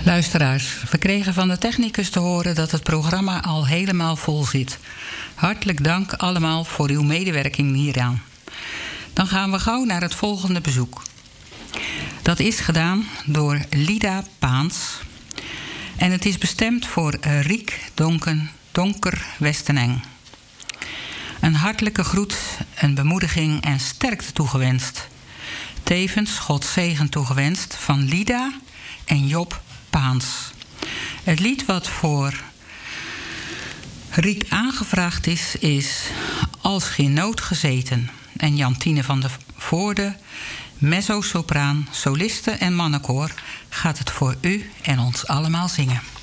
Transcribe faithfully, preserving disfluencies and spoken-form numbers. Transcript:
Luisteraars, we kregen van de technicus te horen dat het programma al helemaal vol zit. Hartelijk dank allemaal voor uw medewerking hieraan. Dan gaan we gauw naar het volgende bezoek. Dat is gedaan door Lida Paans. En het is bestemd voor Riek Donken, Donker Westeneng. Een hartelijke groet, een bemoediging en sterkte toegewenst. Tevens Gods zegen toegewenst van Lida en Job Paans. Het lied wat voor Riek aangevraagd is, is Als geen nood gezeten. En Jantine van der Voorde, mezzo-sopraan, soliste en mannenkoor, gaat het voor u en ons allemaal zingen.